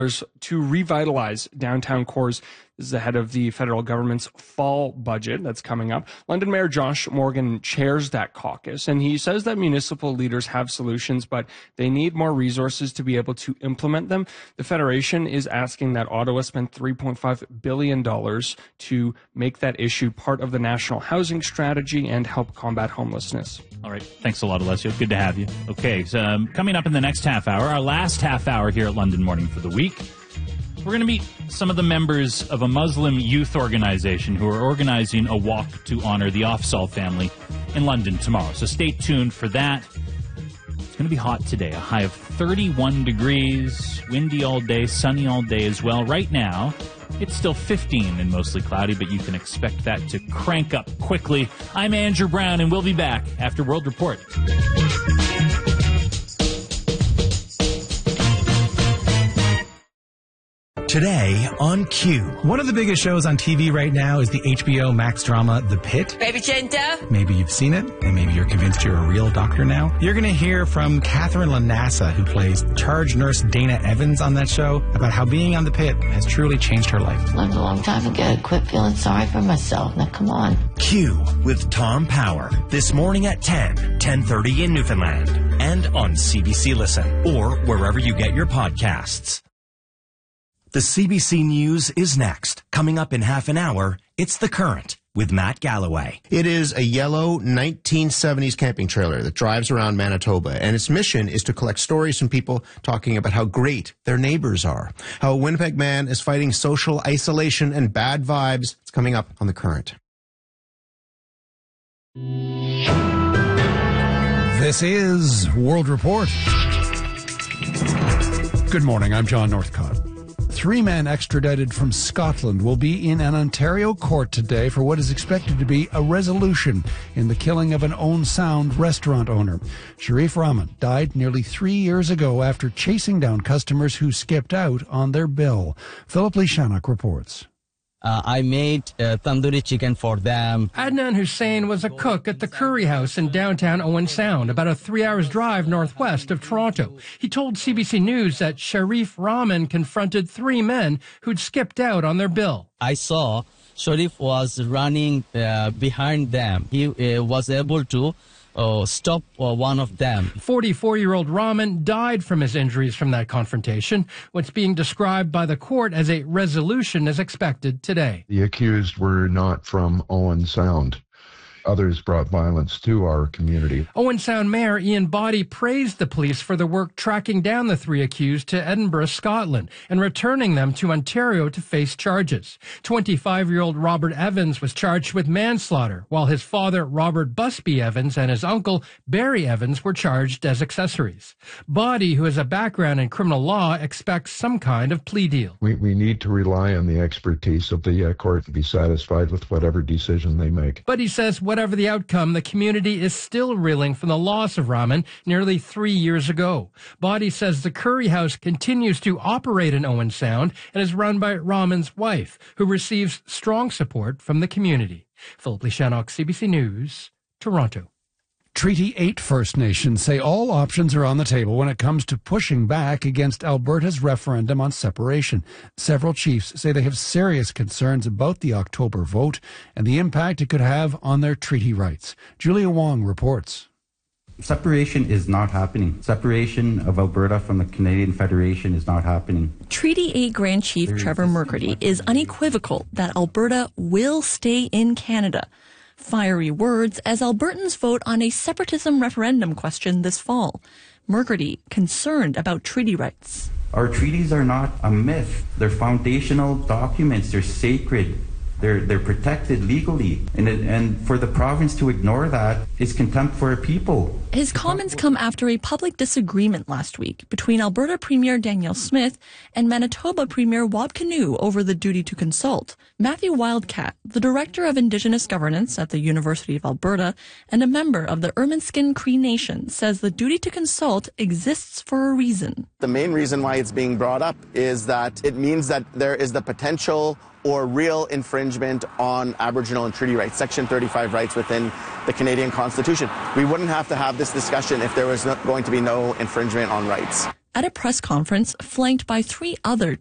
to revitalize downtown cores. This is ahead of the federal government's fall budget that's coming up. London Mayor Josh Morgan chairs that caucus, and he says that municipal leaders have solutions, but they need more resources to be able to implement them. The Federation is asking that Ottawa spend $3.5 billion to make that issue part of the national housing strategy and help combat homelessness. All right. Thanks a lot, Alessio. Good to have you. Okay. So coming up in the next half hour, our last half hour here at London Morning for the week, we're going to meet some of the members of a Muslim youth organization who are organizing a walk to honor the Afzal family in London tomorrow. So stay tuned for that. It's going to be hot today, a high of 31 degrees, windy all day, sunny all day as well. Right now, it's still 15 and mostly cloudy, but you can expect that to crank up quickly. I'm Andrew Brown, and we'll be back after World Report. Today on Q. One of the biggest shows on TV right now is the HBO Max drama, The Pit. Baby Chinta. Maybe you've seen it, and maybe you're convinced you're a real doctor now. You're going to hear from Catherine Lanassa, who plays charge nurse Dana Evans on that show, about how being on The Pit has truly changed her life. Learned a long time ago. Quit feeling sorry for myself. Now, come on. Q with Tom Power. This morning at 10:30 in Newfoundland. And on CBC Listen, or wherever you get your podcasts. The CBC News is next. Coming up in half an hour, it's The Current with Matt Galloway. It is a yellow 1970s camping trailer that drives around Manitoba, and its mission is to collect stories from people talking about how great their neighbors are. How a Winnipeg man is fighting social isolation and bad vibes. It's coming up on The Current. This is World Report. Good morning, I'm John Northcott. 3 men extradited from Scotland will be in an Ontario court today for what is expected to be a resolution in the killing of an Owen Sound restaurant owner. Sharif Rahman died nearly 3 years ago after chasing down customers who skipped out on their bill. Philip Lishanuk reports. I made tandoori chicken for them. Adnan Hussein was a cook at the Curry House in downtown Owen Sound, about a 3-hour drive northwest of Toronto. He told CBC News that Sharif Rahman confronted 3 men who'd skipped out on their bill. I saw Sharif was running behind them. He was able to stop one of them. 44-year-old Rahman died from his injuries from that confrontation. What's being described by the court as a resolution is expected today. The accused were not from Owen Sound. Others brought violence to our community. Owen Sound Mayor Ian Boddy praised the police for the work tracking down the 3 accused to Edinburgh, Scotland, and returning them to Ontario to face charges. 25-year-old Robert Evans was charged with manslaughter, while his father, Robert Busby Evans, and his uncle, Barry Evans, were charged as accessories. Boddy, who has a background in criminal law, expects some kind of plea deal. We need to rely on the expertise of the court to be satisfied with whatever decision they make. But he says whatever the outcome, the community is still reeling from the loss of Rahman nearly 3 years ago. Boddy says the Curry House continues to operate in Owen Sound and is run by Rahman's wife, who receives strong support from the community. Philip Lishanuk, CBC News, Toronto. Treaty 8 First Nations say all options are on the table when it comes to pushing back against Alberta's referendum on separation. Several chiefs say they have serious concerns about the October vote and the impact it could have on their treaty rights. Julia Wong reports. Separation is not happening. Separation of Alberta from the Canadian Federation is not happening. Treaty 8 Grand Chief Trevor McCurdy is unequivocal that Alberta will stay in Canada. Fiery words as Albertans vote on a separatism referendum question this fall. McCurdy concerned about treaty rights. Our treaties are not a myth. They're foundational documents. They're sacred. They're protected legally. And for the province to ignore that is contempt for our people. His comments come after a public disagreement last week between Alberta Premier Danielle Smith and Manitoba Premier Wab Kinew over the duty to consult. Matthew Wildcat, the Director of Indigenous Governance at the University of Alberta and a member of the Ermineskin Cree Nation, says the duty to consult exists for a reason. The main reason why it's being brought up is that it means that there is the potential or real infringement on Aboriginal and treaty rights, Section 35 rights within the Canadian Constitution. We wouldn't have to have this discussion if there was going to be no infringement on rights. at a press conference flanked by 3 other